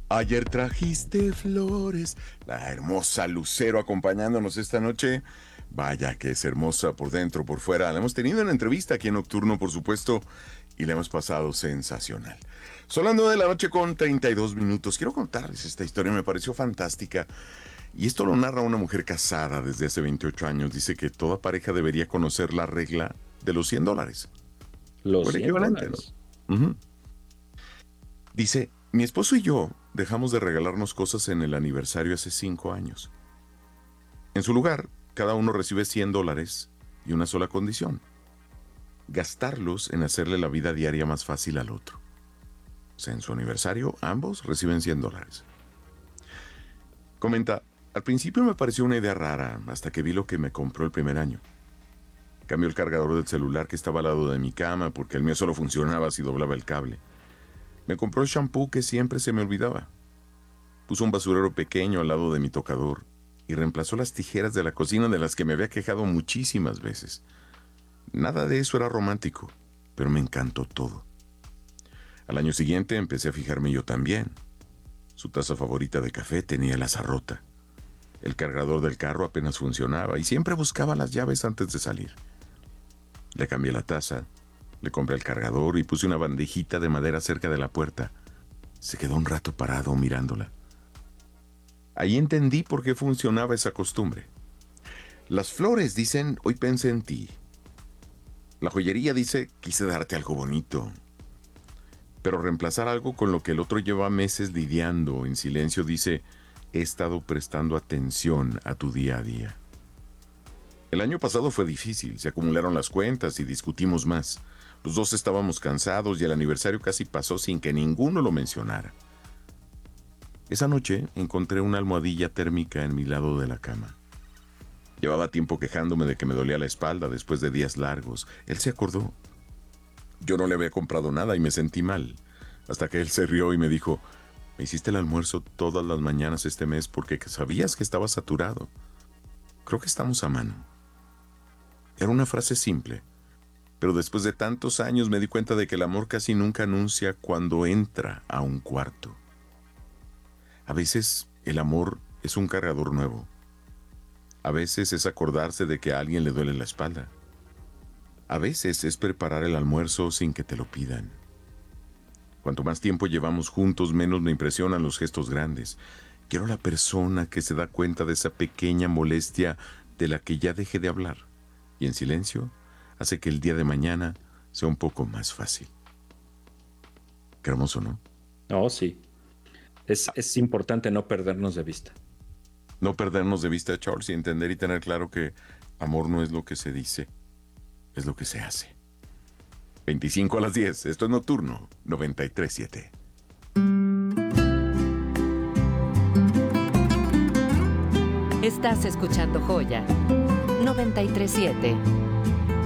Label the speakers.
Speaker 1: Ayer trajiste flores. La hermosa Lucero acompañándonos esta noche. Vaya que es hermosa por dentro, por fuera. La hemos tenido en entrevista aquí en Nocturno, por supuesto, y la hemos pasado sensacional. Son las 9 de la noche con 32 minutos. Quiero contarles esta historia, me pareció fantástica. Y esto lo narra una mujer casada desde hace 28 años. Dice que toda pareja debería conocer la regla de los $100. O
Speaker 2: Los
Speaker 1: el
Speaker 2: 100
Speaker 1: equivalente,
Speaker 2: dólares.
Speaker 1: ¿no? Dice, mi esposo y yo dejamos de regalarnos cosas en el aniversario hace 5 años. En su lugar, cada uno recibe $100 y una sola condición: gastarlos en hacerle la vida diaria más fácil al otro. O sea, en su aniversario, ambos reciben $100. Comenta, al principio me pareció una idea rara hasta que vi lo que me compró el primer año. Cambió el cargador del celular que estaba al lado de mi cama porque el mío solo funcionaba si doblaba el cable. Me compró el shampoo que siempre se me olvidaba. Puso un basurero pequeño al lado de mi tocador y reemplazó las tijeras de la cocina de las que me había quejado muchísimas veces. Nada de eso era romántico, pero me encantó todo. Al año siguiente empecé a fijarme yo también. Su taza favorita de café tenía el asa rota. El cargador del carro apenas funcionaba y siempre buscaba las llaves antes de salir. Le cambié la taza, le compré el cargador y puse una bandejita de madera cerca de la puerta. Se quedó un rato parado mirándola. Ahí entendí por qué funcionaba esa costumbre. Las flores dicen, hoy pensé en ti. La joyería dice, quise darte algo bonito. Pero reemplazar algo con lo que el otro lleva meses lidiando en silencio dice, he estado prestando atención a tu día a día. El año pasado fue difícil, se acumularon las cuentas y discutimos más. Los dos estábamos cansados y el aniversario casi pasó sin que ninguno lo mencionara. Esa noche encontré una almohadilla térmica en mi lado de la cama. Llevaba tiempo quejándome de que me dolía la espalda después de días largos. Él se acordó. Yo no le había comprado nada y me sentí mal, hasta que él se rió y me dijo, me hiciste el almuerzo todas las mañanas este mes porque sabías que estaba saturado. Creo que estamos a mano. Era una frase simple, pero después de tantos años me di cuenta de que el amor casi nunca anuncia cuando entra a un cuarto. A veces el amor es un cargador nuevo. A veces es acordarse de que a alguien le duele la espalda. A veces es preparar el almuerzo sin que te lo pidan. Cuanto más tiempo llevamos juntos, menos me impresionan los gestos grandes. Quiero a la persona que se da cuenta de esa pequeña molestia de la que ya dejé de hablar y en silencio hace que el día de mañana sea un poco más fácil. Qué hermoso, ¿no?
Speaker 2: Oh, sí. Es importante no perdernos de vista.
Speaker 1: No perdernos de vista, Charles, y entender y tener claro que amor no es lo que se dice, es lo que se hace. 25 a las 10, esto es Nocturno 93.7.
Speaker 3: Estás escuchando Joya 93.7.